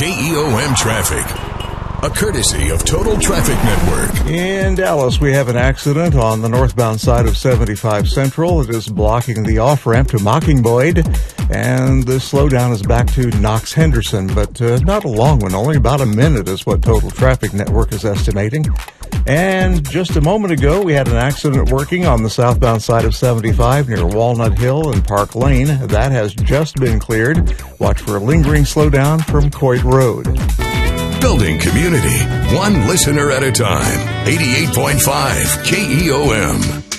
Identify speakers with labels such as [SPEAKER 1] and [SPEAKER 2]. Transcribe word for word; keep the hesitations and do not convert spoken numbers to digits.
[SPEAKER 1] K E O M traffic. A courtesy of Total Traffic Network.
[SPEAKER 2] In Dallas, we have an accident on the northbound side of seventy-five Central. It is blocking the off-ramp to Mockingbird, and the slowdown is back to Knox Henderson, but uh, not a long one. Only about a minute is what Total Traffic Network is estimating. And just a moment ago, we had an accident working on the southbound side of seventy-five near Walnut Hill and Park Lane. That has just been cleared. Watch for a lingering slowdown from Coit Road.
[SPEAKER 1] Building community, one listener at a time. eighty-eight point five K E O M.